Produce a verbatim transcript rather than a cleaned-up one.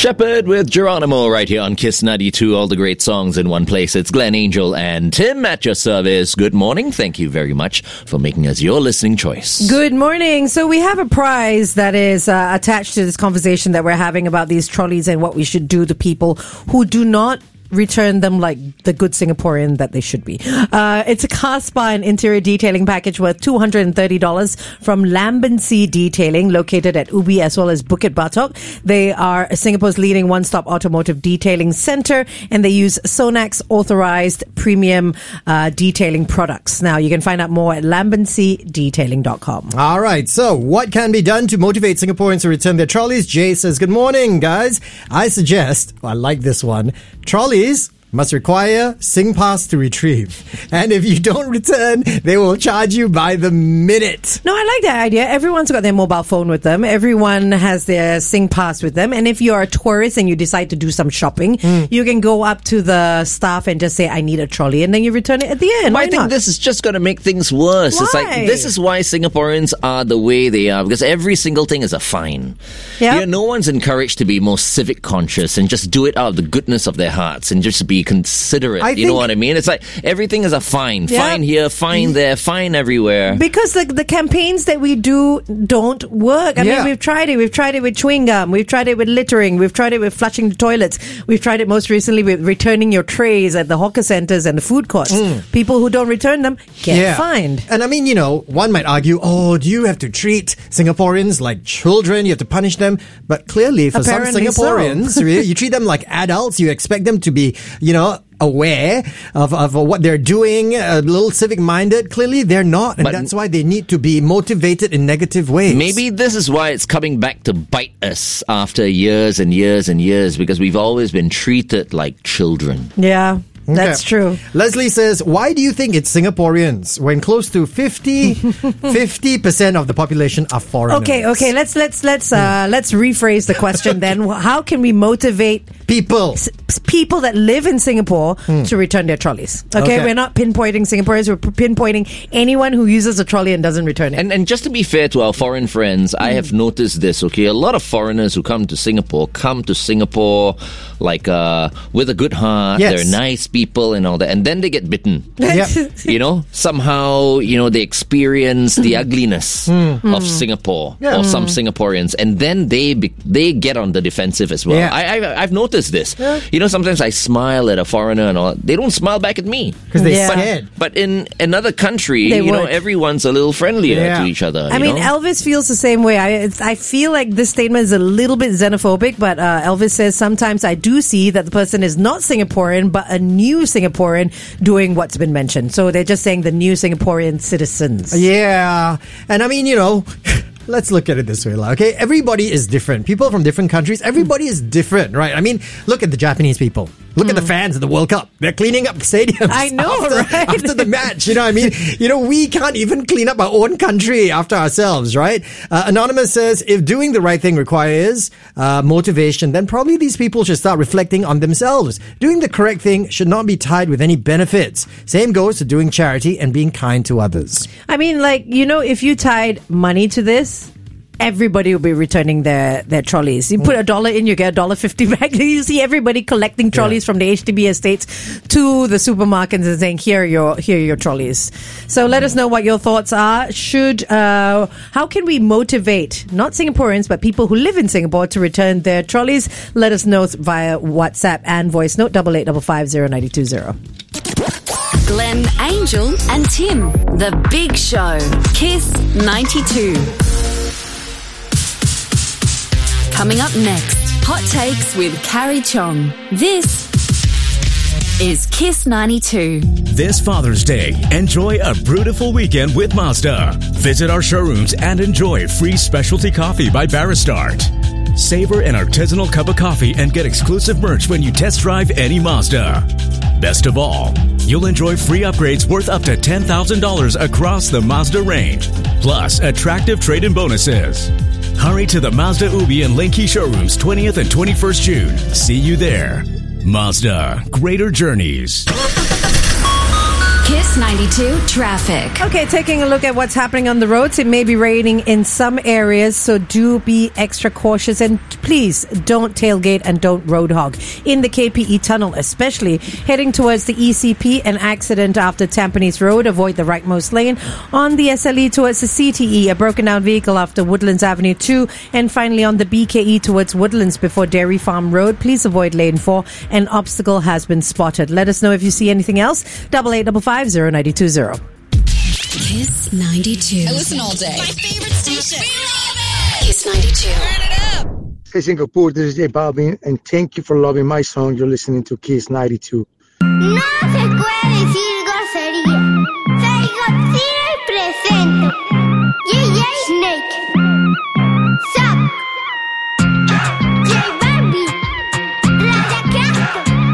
Shepherd with Geronimo right here on Kiss ninety-two. All the great songs in one place. It's Glenn Angel and Tim at your service. Good morning. Thank you very much for making us your listening choice. Good morning. So we have a prize that is uh, attached to this conversation that we're having about these trolleys and what we should do to people who do not return them like the good Singaporean that they should be. Uh, it's a car spa and interior detailing package worth two hundred thirty dollars from Lambency Detailing, located at Ubi as well as Bukit Batok. They are Singapore's leading one-stop automotive detailing center, and they use Sonax authorized premium uh, detailing products. Now, you can find out more at lambency detailing dot com. All right, so what can be done to motivate Singaporeans to return their trolleys? Jay says, good morning, guys. I suggest, I like this one, trolleys must require SingPass to retrieve. And if you don't return, they will charge you by the minute. No, I like that idea. Everyone's got their mobile phone with them. Everyone has their SingPass with them. And if you're a tourist and you decide to do some shopping, mm. you can go up to the staff and just say, I need a trolley. And then you return it at the end. Well, Why I think not? this is just going to make things worse. Why? It's like, this is why Singaporeans are the way they are, because every single thing is a fine. Yep. You know, no one's encouraged to be more civic conscious and just do it out of the goodness of their hearts and just be considerate. I you know think- what I mean? It's like everything is a fine. Yep. Fine here, fine there, fine everywhere. Because the, the campaigns that we do don't work. I Yeah. mean, we've tried it. We've tried it with chewing gum. We've tried it with littering. We've tried it with flushing the toilets. We've tried it most recently with returning your trays at the hawker centers and the food courts. Mm. People who don't return them get fined. And I mean, you know, one might argue, oh, do you have to treat Singaporeans like children? You have to punish them. But clearly, for Apparently some Singaporeans, so. really, you treat them like adults. You expect them to be, you know, aware of, of what they're doing, a little civic minded. Clearly they're not, and But that's why they need to be motivated in negative ways. Maybe this is why it's coming back to bite us after years and years and years, because we've always been treated like children. Yeah. That's Okay. true. Leslie says, why do you think it's Singaporeans when close to fifty percent of the population are foreigners? Okay, okay. Let's let's let's uh, let's rephrase the question then. How can we motivate People. s- people that live in Singapore to return their trolleys? Okay? Okay. We're not pinpointing Singaporeans. We're p- pinpointing anyone who uses a trolley and doesn't return it. And and just to be fair to our foreign friends, I have noticed this, okay? A lot of foreigners who come to Singapore come to Singapore like uh, with a good heart. Yes. They're nice people and all that. And then they get bitten. Yep. You know, somehow, you know, they experience the ugliness of Singapore Yeah. or some Singaporeans, and then they be, they get on the defensive as well. Yeah. I, I, I've noticed this. You know, sometimes I smile at a foreigner and all. They don't smile back at me. Because they're Yeah. scared. But in another country, They you know, would. everyone's a little friendlier Yeah. to each other. I you mean, know? Elvis feels the same way. I it's, I feel like this statement is a little bit xenophobic, but uh, Elvis says sometimes I do see that the person is not Singaporean, but a new Singaporean doing what's been mentioned. So they're just saying the new Singaporean citizens. Yeah. And I mean, you know, let's look at it this way, lah, okay? Everybody is different. People from different countries, everybody is different, right? I mean, look at the Japanese people. Look at the fans of the World Cup. They're cleaning up stadiums. I know, after, right? After the match, you know what I mean? You know, we can't even clean up our own country after ourselves, right? Uh, Anonymous says, if doing the right thing requires uh, motivation, then probably these people should start reflecting on themselves. Doing the correct thing should not be tied with any benefits. Same goes to doing charity and being kind to others. I mean, like, you know, if you tied money to this, everybody will be returning their, their trolleys. You put a dollar in, you get a dollar fifty back. You see everybody collecting trolleys Yeah. from the H D B estates to the supermarkets and saying, here are your, here are your trolleys. So let us know what your thoughts are. Should, uh, how can we motivate, not Singaporeans, but people who live in Singapore to return their trolleys? Let us know via WhatsApp and voice note, double eight double five zero ninety two zero. Glenn, Angel, and Tim. The Big Show. Kiss ninety-two. Coming up next, Hot Takes with Carrie Chong. This is Kiss ninety-two. This Father's Day, enjoy a beautiful weekend with Mazda. Visit our showrooms and enjoy free specialty coffee by Baristart. Savor an artisanal cup of coffee and get exclusive merch when you test drive any Mazda. Best of all, you'll enjoy free upgrades worth up to ten thousand dollars across the Mazda range, plus attractive trade-in bonuses. Hurry to the Mazda Ubi and Linky showrooms twentieth and twenty-first June. See you there. Mazda, greater journeys. Kiss Kiss ninety-two traffic. Okay, taking a look at what's happening on the roads. It may be raining in some areas, so do be extra cautious and please don't tailgate and don't road hog. In the K P E tunnel, especially heading towards the E C P, an accident after Tampines Road. Avoid the rightmost lane. On the S L E towards the C T E, a broken down vehicle after Woodlands Avenue two. And finally on the B K E towards Woodlands before Dairy Farm Road. Please avoid lane four. An obstacle has been spotted. Let us know if you see anything else. Double eight double five zero ninety two zero. Kiss ninety-two. I listen all day. My favorite station. We love it. Kiss ninety-two. Turn it up. Hey Singapore, this is J Balvin, and thank you for loving my song. You're listening to Kiss ninety-two.